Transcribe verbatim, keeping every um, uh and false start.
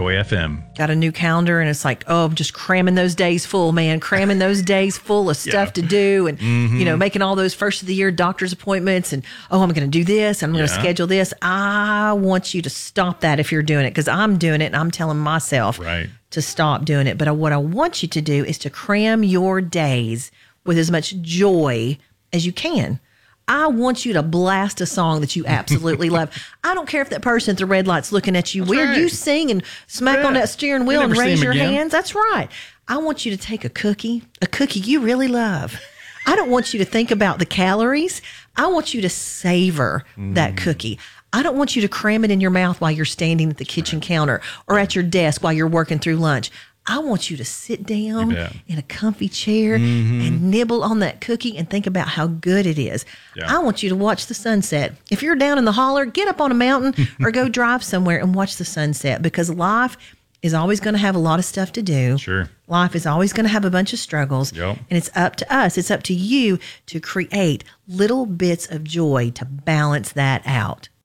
Joy F M. Got a new calendar, and it's like, oh, I'm just cramming those days full, man. Cramming those days full of stuff Yeah. to do, and Mm-hmm. you know, making all those first of the year doctor's appointments, and oh, I'm going to do this, and I'm going to Yeah. schedule this. I want you to stop that if you're doing it, because I'm doing it, and I'm telling myself Right. to stop doing it. But what I want you to do is to cram your days with as much joy as you can. I want you to blast a song that you absolutely love. I don't care if that person at the red light's looking at you That's weird. right. You sing and smack on Yeah. that steering You wheel and never see raise him your again. hands. That's right. I want you to take a cookie, a cookie you really love. I don't want you to think about the calories. I want you to savor Mm. that cookie. I don't want you to cram it in your mouth while you're standing at the kitchen counter or at your desk while you're working through lunch. I want you to sit down bet. in a comfy chair Mm-hmm. and nibble on that cookie and think about how good it is. Yeah. I want you to watch the sunset. If you're down in the holler, get up on a mountain or go drive somewhere and watch the sunset, because life is always going to have a lot of stuff to do. Sure. Life is always going to have a bunch of struggles. Yep. And it's up to us, it's up to you to create little bits of joy to balance that out.